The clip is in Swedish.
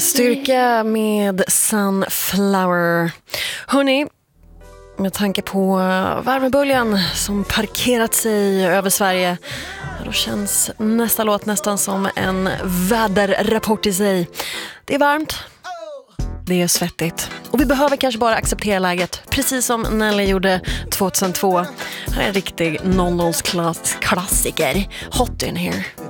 Styrka med Sunflower. Hörrni, med tanke på värmeböljan som parkerat sig över Sverige, då känns nästa låt nästan som en väderrapport i sig. Det är varmt, det är svettigt och vi behöver kanske bara acceptera läget, precis som Nelly gjorde 2002. Här är en riktig 00s klassiker, Hot in Here.